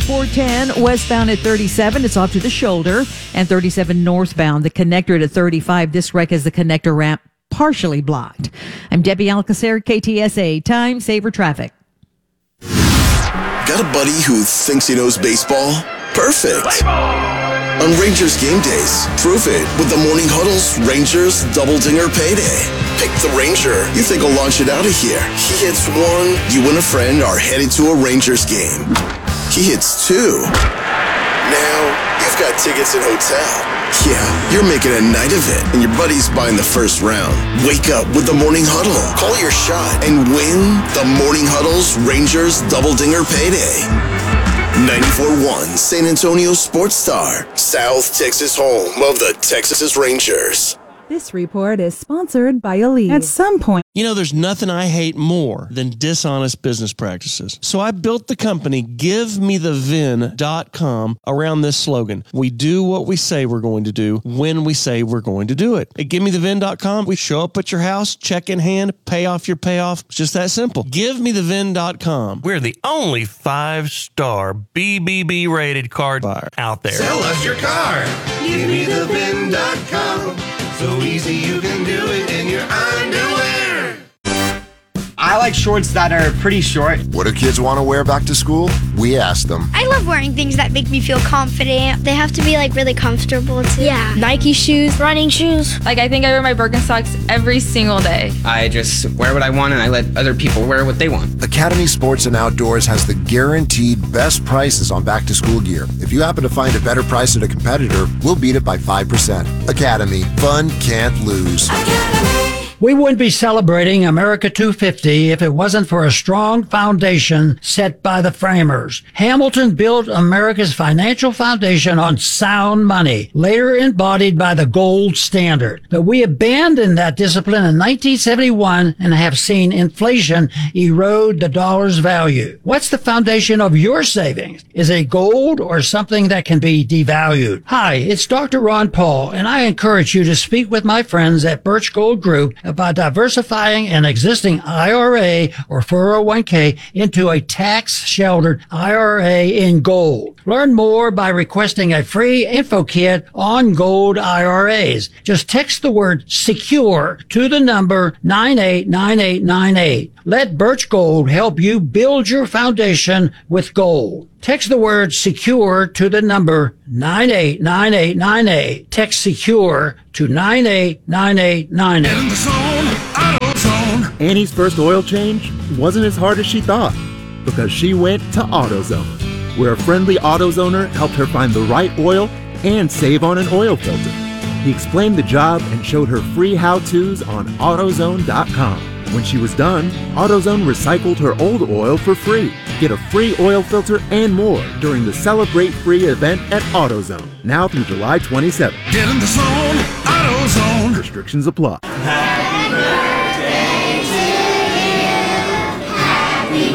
410 westbound at 37. It's off to the shoulder, and 37 northbound. The connector at 35. This wreck has the connector ramp partially blocked. I'm Debbie Alcacer, KTSA. Time saver traffic. Got a buddy who thinks he knows baseball? Perfect. On Rangers game days, prove it with the Morning Huddle's Rangers Double Dinger Payday. Pick the Ranger you think will launch it out of here. He hits one, you and a friend are headed to a Rangers game. He hits two. Now, you've got tickets and hotel. Yeah, you're making a night of it, and your buddy's buying the first round. Wake up with the Morning Huddle. Call your shot and win the Morning Huddle's Rangers Double Dinger Payday. 94.1 San Antonio Sports Star, South Texas home of the Texas Rangers. This report is sponsored by Aleve. At some point, You know, there's nothing I hate more than dishonest business practices. So I built the company GiveMeTheVin.com around this slogan. We do what we say we're going to do when we say we're going to do it. At GiveMeTheVin.com, we show up at your house, check in hand, pay off your payoff. It's just that simple. GiveMeTheVin.com. We're the only 5-star BBB rated card buyer out there. Sell us your car. GiveMeTheVin.com. So easy you can do it in your underwear. I like shorts that are pretty short. What do kids want to wear back to school? We ask them. I love wearing things that make me feel confident. They have to be like really comfortable too. Yeah. Nike shoes, running shoes. Like I think I wear my Birkenstocks every single day. I just wear what I want and I let other people wear what they want. Academy Sports and Outdoors has the guaranteed best prices on back to school gear. If you happen to find a better price at a competitor, we'll beat it by 5%. Academy, fun can't lose. Academy. We wouldn't be celebrating America 250 if it wasn't for a strong foundation set by the framers. Hamilton built America's financial foundation on sound money, later embodied by the gold standard. But we abandoned that discipline in 1971 and have seen inflation erode the dollar's value. What's the foundation of your savings? Is it gold or something that can be devalued? Hi, it's Dr. Ron Paul, and I encourage you to speak with my friends at Birch Gold Group about diversifying an existing IRA or 401k into a tax-sheltered IRA in gold. Learn more by requesting a free info kit on gold IRAs. Just text the word SECURE to the number 989898. Let Birch Gold help you build your foundation with gold. Text the word SECURE to the number 989898. Text SECURE to 989898. In the zone, AutoZone. Annie's first oil change wasn't as hard as she thought because she went to AutoZone, where a friendly AutoZoner helped her find the right oil and save on an oil filter. He explained the job and showed her free how-tos on AutoZone.com. When she was done, AutoZone recycled her old oil for free. Get a free oil filter and more during the Celebrate Free event at AutoZone, now through July 27th. Get in the zone, AutoZone. Restrictions apply. Happy birthday to you. Happy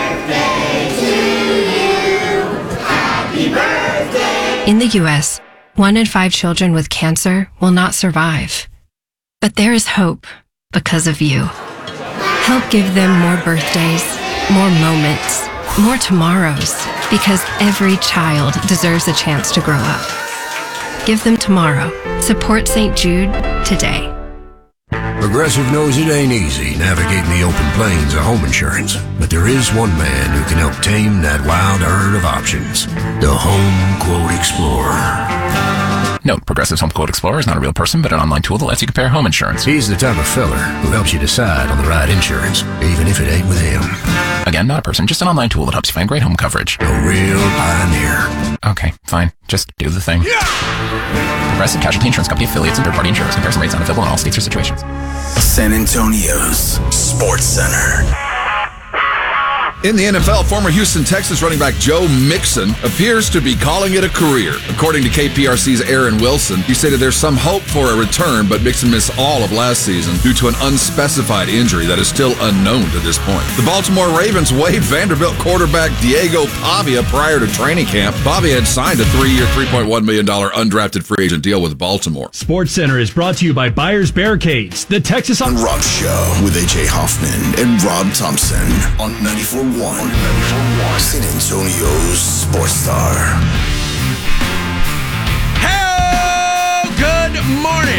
birthday to you. Happy birthday. In the U.S., 1 in 5 children with cancer will not survive. But there is hope because of you. Help give them more birthdays, more moments, more tomorrows, because every child deserves a chance to grow up. Give them tomorrow. Support St. Jude today. Progressive knows it ain't easy navigating the open plains of home insurance, but there is one man who can help tame that wild herd of options. The Home Quote Explorer. Note, Progressive's Home Quote Explorer is not a real person, but an online tool that lets you compare home insurance. He's the type of fella who helps you decide on the right insurance, even if it ain't with him. Again, not a person, just an online tool that helps you find great home coverage. A real pioneer. Okay, fine. Just do the thing. Yeah! Progressive Casualty Insurance Company affiliates and third-party insurers. Comparison rates not available in all states or situations. San Antonio's Sports Center. In the NFL, former Houston Texans running back Joe Mixon appears to be calling it a career. According to KPRC's Aaron Wilson, he stated there's some hope for a return, but Mixon missed all of last season due to an unspecified injury that is still unknown to this point. The Baltimore Ravens waived Vanderbilt quarterback Diego Pavia prior to training camp. Pavia had signed a 3-year, $3.1 million undrafted free agent deal with Baltimore. Sports Center is brought to you by Buyers Barricades, the Texas Rob Show with A.J. Hoffman and Rob Thompson on 94.1 1, San Antonio's Sports Star. Good morning.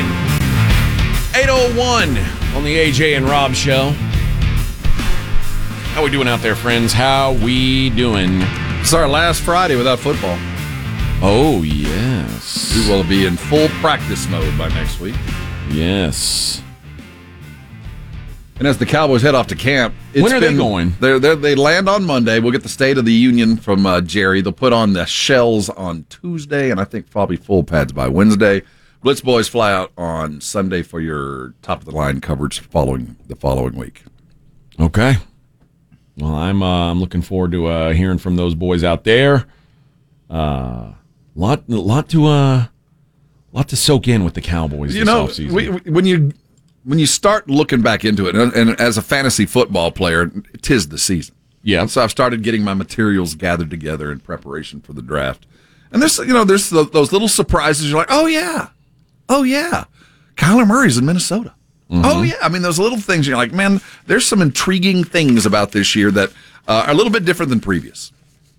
8:01 on the AJ and Rob show. How we doing out there, friends? How we doing? It's our last Friday without football. Oh, yes. We will be in full practice mode by next week. Yes. And as the Cowboys head off to camp, when are they going? They land on Monday. We'll get the State of the Union from Jerry. They'll put on the shells on Tuesday, and I think probably full pads by Wednesday. Blitz Boys fly out on Sunday for your top-of-the-line coverage the following week. Okay. Well, I'm looking forward to hearing from those boys out there. Lot to soak in with the Cowboys this offseason. When you start looking back into it, and as a fantasy football player, 'tis the season. Yeah. So I've started getting my materials gathered together in preparation for the draft. And there's those little surprises. You're like, oh yeah, Kyler Murray's in Minnesota. Mm-hmm. Oh yeah, I mean those little things. You're like, man, there's some intriguing things about this year that are a little bit different than previous.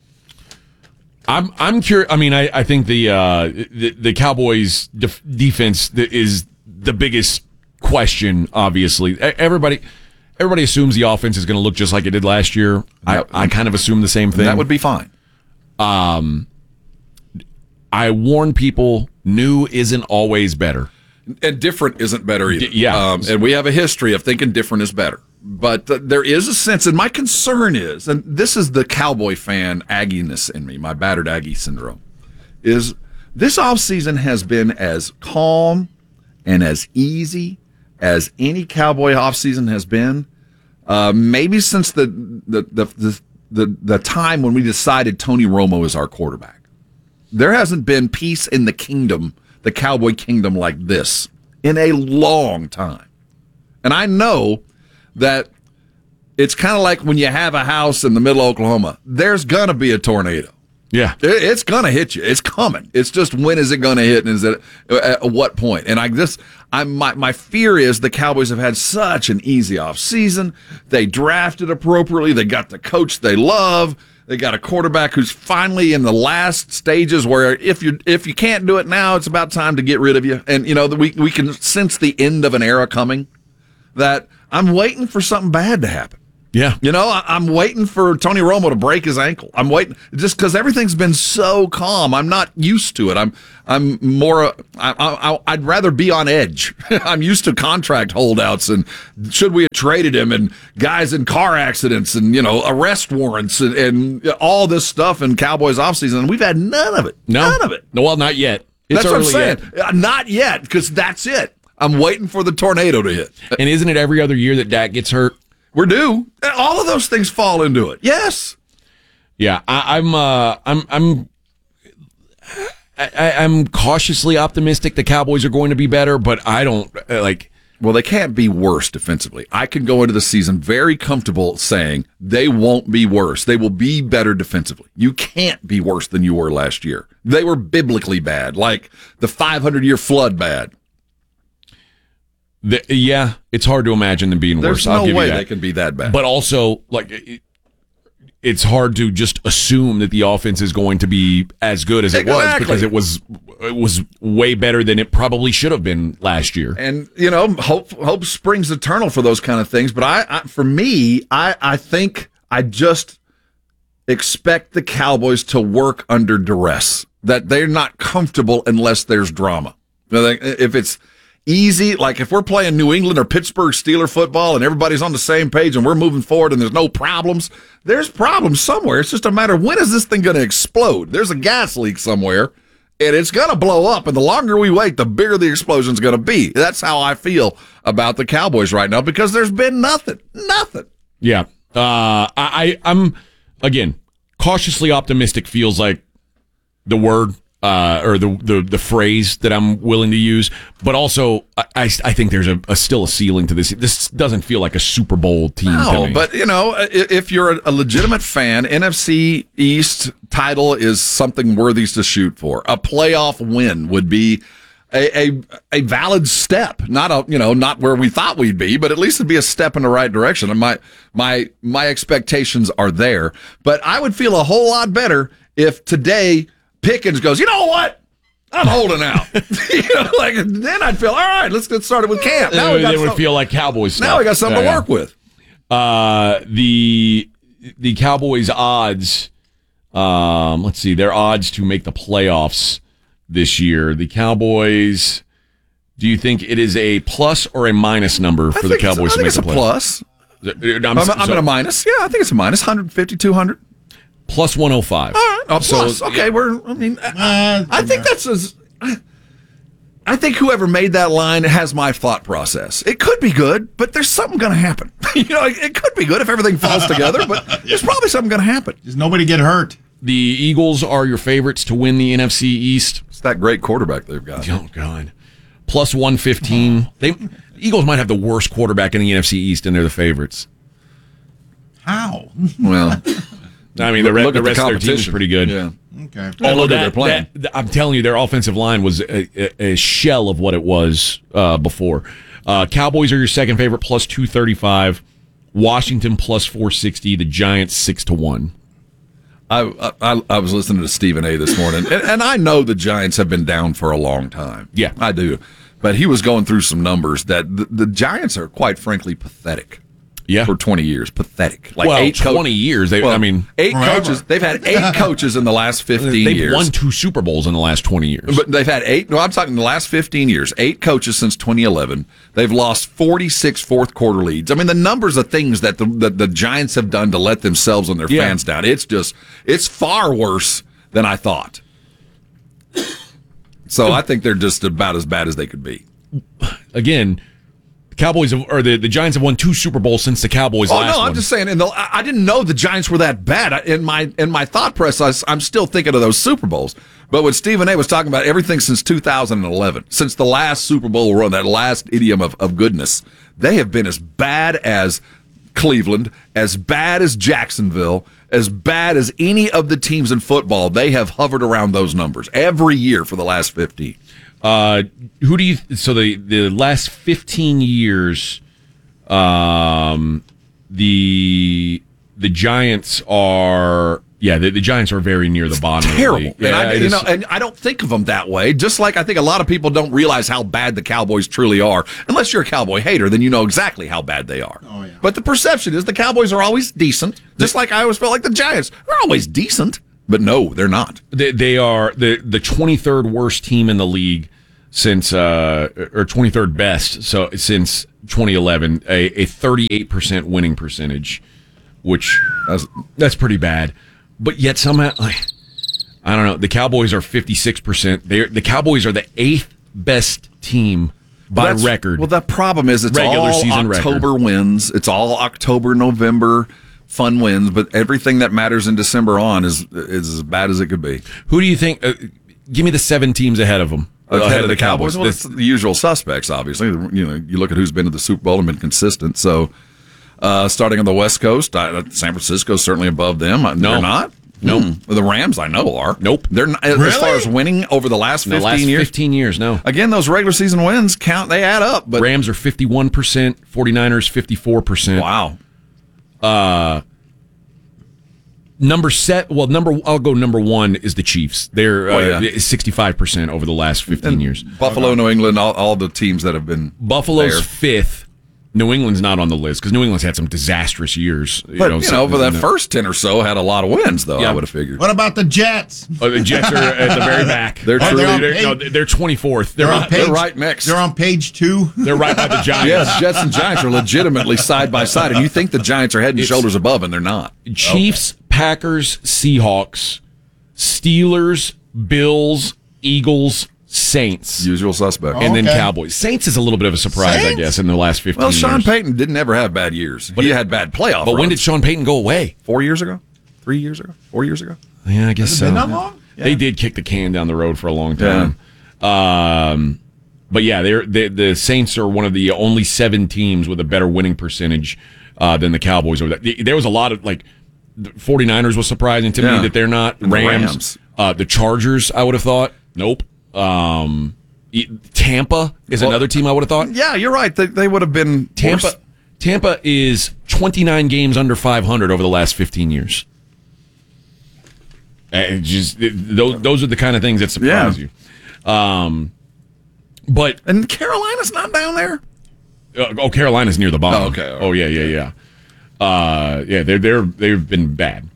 I'm curious. I mean, I think the Cowboys defense is the biggest question. Obviously, everybody assumes the offense is going to look just like it did last year. I kind of assume the same thing. That would be fine. I warn people, new isn't always better. And different isn't better either. And we have a history of thinking different is better. But there is a sense, and my concern is, and this is the Cowboy fan Aggie-ness in me, my battered Aggie syndrome, is this offseason has been as calm and as easy as any Cowboy offseason has been, maybe since the time when we decided Tony Romo is our quarterback. There hasn't been peace in the kingdom, the Cowboy kingdom, like this in a long time. And I know that it's kind of like when you have a house in the middle of Oklahoma, there's going to be a tornado. Yeah. It's going to hit you. It's coming. It's just when is it going to hit, and is it at what point? And my fear is the Cowboys have had such an easy off season. They drafted appropriately. They got the coach they love. They got a quarterback who's finally in the last stages where if you can't do it now, it's about time to get rid of you. And we can sense the end of an era coming. That I'm waiting for something bad to happen. Yeah. I'm waiting for Tony Romo to break his ankle. I'm waiting just because everything's been so calm. I'm not used to it. I'm more. I'd rather be on edge. I'm used to contract holdouts and should we have traded him and guys in car accidents and arrest warrants and all this stuff in Cowboys offseason. And we've had none of it. None of it. No, well, not yet. That's what I'm saying. Not yet, because that's it. I'm waiting for the tornado to hit. And isn't it every other year that Dak gets hurt? We're due. All of those things fall into it. Yes. Yeah, I'm cautiously optimistic the Cowboys are going to be better, but I don't like. Well, they can't be worse defensively. I can go into the season very comfortable saying they won't be worse. They will be better defensively. You can't be worse than you were last year. They were biblically bad, like the 500-year flood bad. Yeah, it's hard to imagine them being worse. There's no way they can be that bad. But also, it's hard to just assume that the offense is going to be as good as it was, because it was way better than it probably should have been last year. And hope springs eternal for those kind of things. But I think I just expect the Cowboys to work under duress. That they're not comfortable unless there's drama. If it's easy, like if we're playing New England or Pittsburgh Steeler football and everybody's on the same page and we're moving forward and there's no problems, there's problems somewhere. It's just a matter of when is this thing going to explode? There's a gas leak somewhere and it's going to blow up, and the longer we wait, the bigger the explosion's going to be. That's how I feel about the Cowboys right now, because there's been nothing. Yeah. I'm, again, cautiously optimistic feels like the word or the phrase that I'm willing to use, but also I think there's still a ceiling to this. This doesn't feel like a Super Bowl team to me. But if you're a legitimate fan, NFC East title is something worthy to shoot for. A playoff win would be a valid step, not where we thought we'd be, but at least it'd be a step in the right direction. And my expectations are there, but I would feel a whole lot better if today Pickens goes, you know what? I'm holding out. Then I'd feel all right. Let's get started with camp. Now it would feel like Cowboys stuff. Now we got something to work with. The Cowboys odds. Let's see their odds to make the playoffs this year. The Cowboys. Do you think it is a plus or a minus number for the Cowboys to make the playoffs? I think it's a plus. I'm in a minus. Yeah, I think it's a minus. 150, 200. Plus 105. All right. Plus. Okay, I think that's as. I think whoever made that line has my thought process. It could be good, but there's something going to happen. It could be good if everything falls together, but there's probably something going to happen. Does nobody get hurt? The Eagles are your favorites to win the NFC East. It's that great quarterback they've got. Oh, God. Plus 115. The Eagles might have the worst quarterback in the NFC East, and they're the favorites. How? Well, I mean, the rest of their team is pretty good. Yeah. Okay. Although I'm telling you, their offensive line was a shell of what it was before. Cowboys are your second favorite, plus 235. Washington, plus 460. The Giants, 6-1. I was listening to Stephen A. this morning, and I know the Giants have been down for a long time. Yeah. I do. But he was going through some numbers that the Giants are, quite frankly, pathetic. Yeah. For 20 years. Pathetic. 20 years. 8 coaches. They've had 8 coaches in the last 15 years. They've won 2 Super Bowls in the last 20 years. But they've had 8. No, I'm talking the last 15 years. 8 coaches since 2011. They've lost 46 fourth quarter leads. I mean, the numbers of things that the Giants have done to let themselves and their fans down. It's far worse than I thought. So I think they're just about as bad as they could be. Again, Cowboys the Giants have won 2 Super Bowls since the Cowboys last one. I'm just saying. I didn't know the Giants were that bad. In my thought process, I'm still thinking of those Super Bowls. But when Stephen A. was talking about everything since 2011, since the last Super Bowl run, that last idiom of goodness, they have been as bad as Cleveland, as bad as Jacksonville, as bad as any of the teams in football. They have hovered around those numbers every year for the last 15. Who do you? So the last 15 years, the Giants are the Giants are very near the bottom. Terrible, of the league. And I don't think of them that way. Just like I think a lot of people don't realize how bad the Cowboys truly are. Unless you're a Cowboy hater, then you know exactly how bad they are. Oh, yeah. But the perception is the Cowboys are always decent. Just like I always felt like the Giants are always decent. But no, they're not. They are the 23rd worst team in the league since, or 23rd best. So since 2011, a 38% winning percentage, which that's pretty bad. But yet somehow, I don't know. The Cowboys are 56%. The Cowboys are the 8th best team by record. Well, the problem is it's regular all season October record. Wins. It's all October, November. Fun wins, but everything that matters in December on is as bad as it could be. Who do you think? Give me the 7 teams ahead of them. Ahead of the Cowboys. Well, it's the usual suspects, obviously. You look at who's been to the Super Bowl and been consistent. So, starting on the West Coast, San Francisco's certainly above them. No. They're not. Nope. The Rams, I know, are. Nope. They're not, as far as winning over the last 15 years. 15 years, no. Again, those regular season wins count. They add up. But Rams are 51%. 49ers 54%. Wow. I'll go number 1 is the Chiefs. They're 65% over the last 15 years. Buffalo, New England, all the teams that have been Buffalo's 5th. New England's not on the list because New England's had some disastrous years. But, over that first 10 or so had a lot of wins, though, I would have figured. What about the Jets? Oh, the Jets are at the very back. They're 24th. They're right next. They're on page 2. They're right by the Giants. Yes, Jets and Giants are legitimately side by side, and you think the Giants are head and shoulders above, and they're not. Chiefs, Packers, Seahawks, Steelers, Bills, Eagles, Saints. Usual suspect. And then Cowboys. Saints is a little bit of a surprise, I guess, in the last 15 years. Well, Sean Payton didn't ever have bad years. But he had bad playoff But when did Sean Payton go away? 4 years ago? 3 years ago? 4 years ago? Yeah, I guess so. Been that long? Yeah. They did kick the can down the road for a long time. Yeah. But yeah, the Saints are one of the only 7 teams with a better winning percentage than the Cowboys over there. There was a lot of, the 49ers was surprising to me that they're not. Rams. The Chargers, I would have thought. Nope. Tampa is another team I would have thought. Yeah, you're right. They would have been Tampa. worse. Tampa is 29 games under 500 over the last 15 years. Those are the kind of things that surprise you. But and Carolina's not down there. Carolina's near the bottom. Oh, okay. Oh, yeah. They've been bad.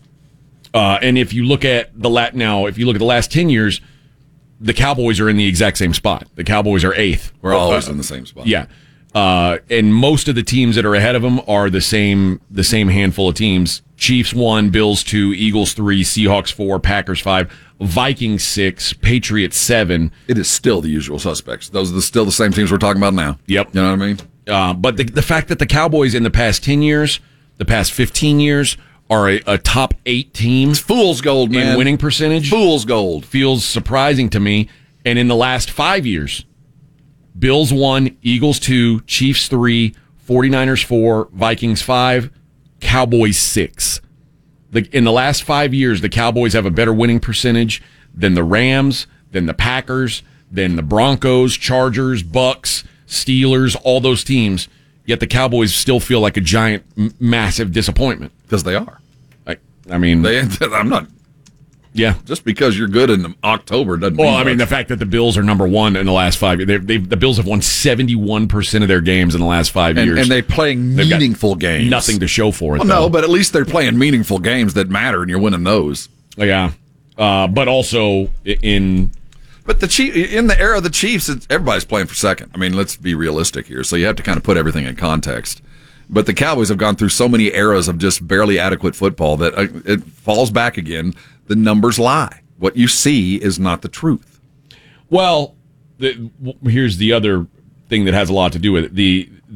And if you look at the last 10 years, the Cowboys are in the exact same spot. The Cowboys are 8th. We're always in the same spot. Yeah. And most of the teams that are ahead of them are the same handful of teams. Chiefs 1, Bills 2, Eagles 3, Seahawks 4, Packers 5, Vikings 6, Patriots 7. It is still the usual suspects. Those are still the same teams we're talking about now. Yep. You know what I mean? But the fact that the Cowboys in the past 10 years, the past 15 years, are a top 8 team. It's fool's gold, man. In winning percentage. Fool's gold. Feels surprising to me. And in the last 5 years, Bills 1, Eagles 2, Chiefs 3, 49ers 4, Vikings 5, Cowboys 6. In the last 5 years, the Cowboys have a better winning percentage than the Rams, than the Packers, than the Broncos, Chargers, Bucks, Steelers, all those teams. Yet the Cowboys still feel like a giant, massive disappointment. Because they are. I mean... I'm not... Yeah. Just because you're good in October doesn't mean much. The fact that the Bills are number 1 in the last 5 years. The Bills have won 71% of their games in the last 5 years. And they're playing meaningful games. Nothing to show for it, Well, no, but at least they're playing meaningful games that matter, and you're winning those. Yeah. But also in... But in the era of the Chiefs, everybody's playing for second. I mean, let's be realistic here. So you have to kind of put everything in context. But the Cowboys have gone through so many eras of just barely adequate football that it falls back again. The numbers lie. What you see is not the truth. Well, here's the other thing that has a lot to do with it.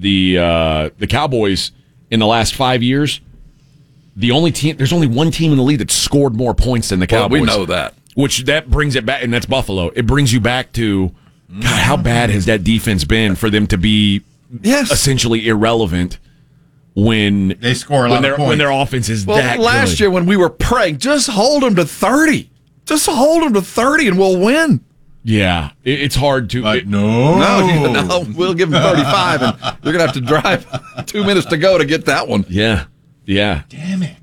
The Cowboys in the last 5 years, there's only one team in the league that scored more points than the Cowboys. Well, we know that. Which that brings it back, and that's Buffalo. It brings you back to, God, how bad has that defense been for them to be essentially irrelevant when they score a lot of points. When their offense is that good. Last year when we were praying, just hold them to 30. Just hold them to 30 and we'll win. Yeah, it's hard to... No, we'll give them 35, and you're going to have to drive 2 minutes to go to get that one. Yeah. Damn it.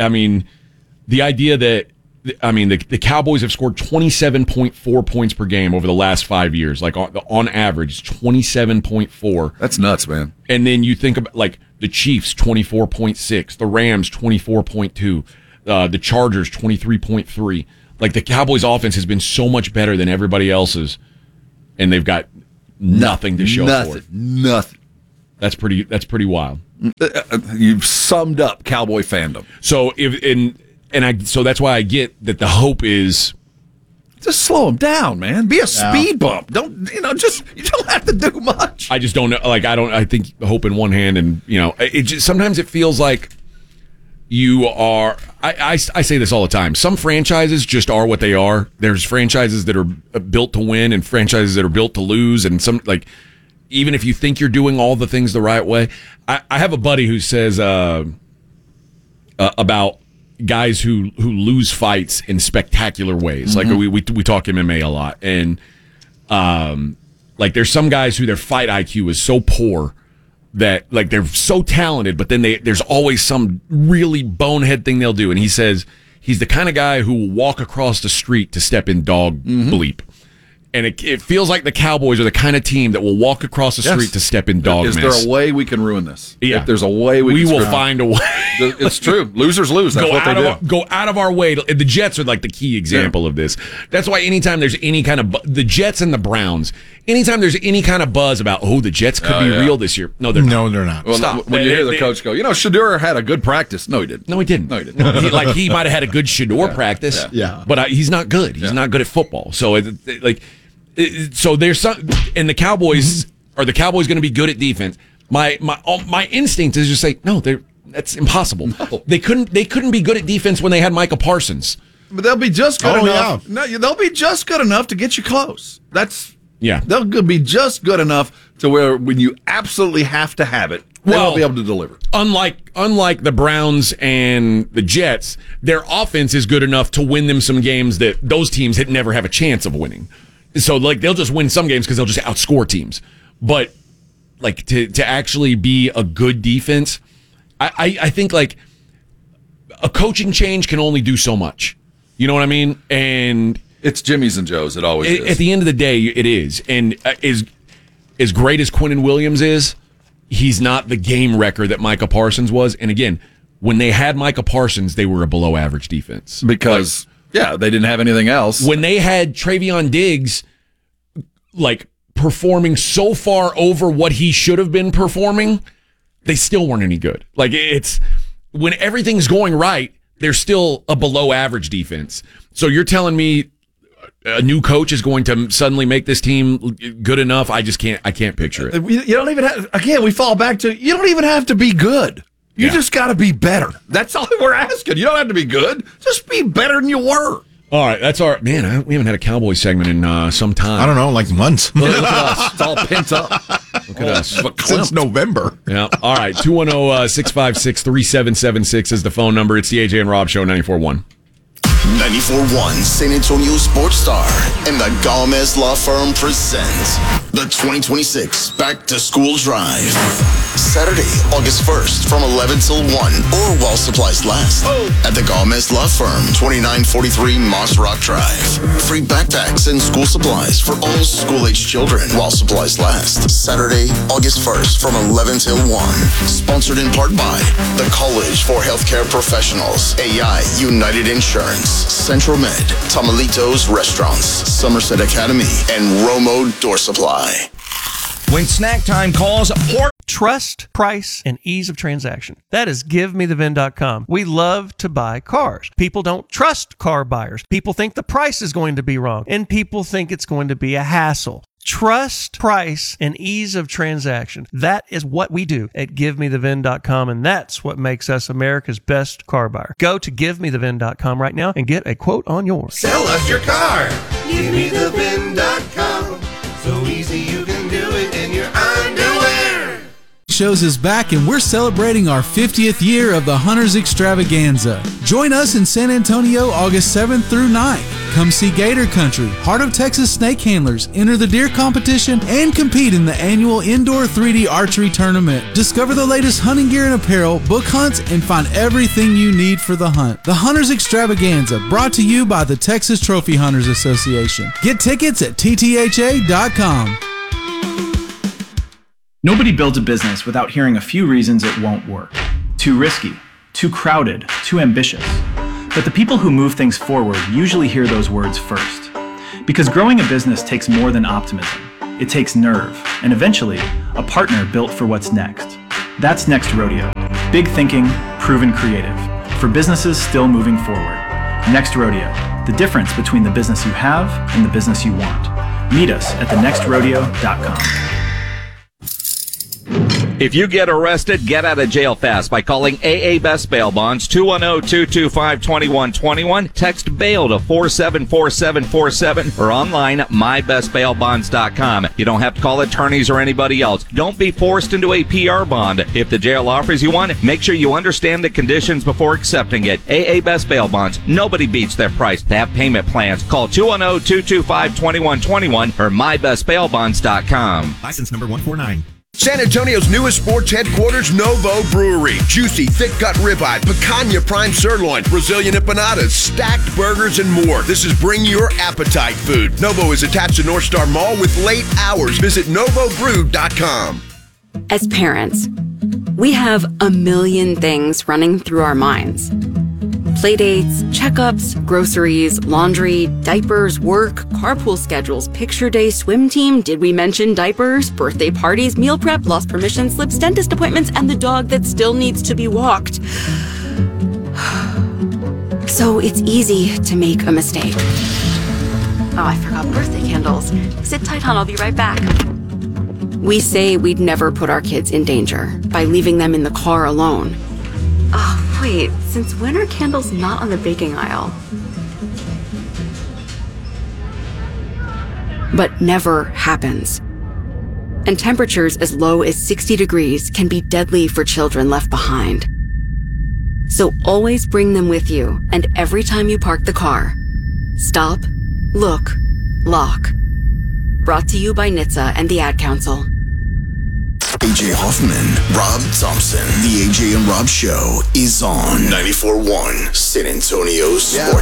The idea that... the Cowboys have scored 27.4 points per game over the last 5 years. Like, on average, 27.4. That's nuts, man. And then you think about, like, the Chiefs, 24.6. The Rams, 24.2. The Chargers, 23.3. Like, the Cowboys' offense has been so much better than everybody else's, and they've got nothing to show for it. Nothing. That's pretty wild. You've summed up Cowboy fandom. So, so that's why I get that the hope is just slow them down, man. Be a speed bump. You don't have to do much. I just don't know. Like, I think hope in one hand, and sometimes it feels like you are. I say this all the time. Some franchises just are what they are. There's franchises that are built to win and franchises that are built to lose, and some, like, even if you think you're doing all the things the right way. I have a buddy who says about guys who lose fights in spectacular ways. Mm-hmm. Like we talk MMA a lot, and like there's some guys who their fight IQ is so poor that, like, they're so talented, but then there's always some really bonehead thing they'll do. And he says he's the kind of guy who will walk across the street to step in dog bleep. And it feels like the Cowboys are the kind of team that will walk across the street to step in dog mess. Is there a way we can ruin this? Yeah. If there's a way we will find a way. It's true. Losers lose. That's what they do. Go out of our way. The Jets are like the key example of this. That's why anytime there's any kind of... the Jets and the Browns, anytime there's any kind of buzz about, the Jets could be real this year. No, they're not. Well, Stop. When you hear the coach go, Shedeur had a good practice. No, he didn't. No, he didn't. He might have had a good Shedeur practice. Yeah. But he's not good. He's not good at football. So, so there's some... And the Cowboys... Are the Cowboys going to be good at defense? My instinct is just say, no, that's impossible. No. They couldn't be good at defense when they had Micah Parsons. But they'll be just good enough. Yeah. No, they'll be just good enough to get you close. They'll be just good enough to where when you absolutely have to have it, they'll be able to deliver. Unlike the Browns and the Jets, their offense is good enough to win them some games that those teams had never have a chance of winning. So, like, they'll just win some games because they'll just outscore teams. But, like, to actually be a good defense, I think, like, a coaching change can only do so much. You know what I mean? And it's Jimmy's and Joe's. It always is. At the end of the day, it is. And as great as Quinnen Williams is, he's not the game wrecker that Micah Parsons was. And again, when they had Micah Parsons, they were a below average defense. Because, they didn't have anything else. When they had Travion Diggs, like, performing so far over what he should have been performing, they still weren't any good. Like, it's when everything's going right, they're still a below average defense. So you're telling me a new coach is going to suddenly make this team good enough? I can't picture it. You don't even have, again, we fall back to, you don't even have to be good. You just got to be better. That's all we're asking. You don't have to be good. Just be better than you were. All right, that's our man. We haven't had a Cowboys segment in some time. I don't know, like months. Look at us. It's all pent up. Look at us. Since November. Yeah. All right. 210-656-3776 is the phone number. It's the AJ and Rob Show, 94.1. 94.1 San Antonio Sports Star and the Gomez Law Firm present the 2026 Back to School Drive. Saturday, August 1st from 11 till 1 or while supplies last at the Gomez Law Firm, 2943 Moss Rock Drive. Free backpacks and school supplies for all school-age children while supplies last. Saturday, August 1st from 11 till 1. Sponsored in part by the College for Healthcare Professionals, AI United Insurance, Central Med, Tamalitos Restaurants, Somerset Academy, and Romo Door Supply. When snack time calls, trust, price, and ease of transaction. That is GiveMeTheVin.com. We love to buy cars. People don't trust car buyers. People think the price is going to be wrong, and people think it's going to be a hassle. Trust, price, and ease of transaction. That is what we do at GiveMeTheVin.com, and that's what makes us America's best car buyer. Go to GiveMeTheVin.com right now and get a quote on yours. Sell us your car. GiveMeTheVin.com. So easy you can do it in your underwear. Shows is back and we're celebrating our 50th year of the Hunters Extravaganza. Join us in San Antonio August 7th through 9th. Come see Gator Country, Heart of Texas Snake Handlers, enter the deer competition, and compete in the annual indoor 3D archery tournament. Discover the latest hunting gear and apparel, book hunts, and find everything you need for the hunt. The Hunters Extravaganza, brought to you by the Texas Trophy Hunters Association. Get tickets at ttha.com. Nobody builds a business without hearing a few reasons it won't work. Too risky, too crowded, too ambitious. But the people who move things forward usually hear those words first. Because growing a business takes more than optimism. It takes nerve, and eventually, a partner built for what's next. That's Next Rodeo. Big thinking, proven creative. For businesses still moving forward. Next Rodeo. The difference between the business you have and the business you want. Meet us at thenextrodeo.com. If you get arrested, get out of jail fast by calling AA Best Bail Bonds, 210-225-2121. Text BAIL to 474747 or online at mybestbailbonds.com. You don't have to call attorneys or anybody else. Don't be forced into a PR bond. If the jail offers you one, make sure you understand the conditions before accepting it. AA Best Bail Bonds. Nobody beats their price. They have payment plans. Call 210-225-2121 or mybestbailbonds.com. License number 149. San Antonio's newest sports headquarters, Novo Brewery. Juicy, thick-cut ribeye, picanha prime sirloin, Brazilian empanadas, stacked burgers, and more. This is bring your appetite food. Novo is attached to North Star Mall with late hours. Visit NovoBrew.com. As parents, we have a million things running through our minds. Playdates, checkups, groceries, laundry, diapers, work, carpool schedules, picture day, swim team, did we mention diapers, birthday parties, meal prep, lost permission slips, dentist appointments, and the dog that still needs to be walked. So it's easy to make a mistake. Oh, I forgot birthday candles. Sit tight, hon, I'll be right back. We say we'd never put our kids in danger by leaving them in the car alone. Oh, wait, since when are candles not on the baking aisle? But never happens. And temperatures as low as 60 degrees can be deadly for children left behind. So always bring them with you, and every time you park the car, stop, look, lock, Brought to you by NHTSA and the Ad Council. AJ Hoffman, Rob Thompson. The AJ and Rob Show is on 94.1 San Antonio Sports.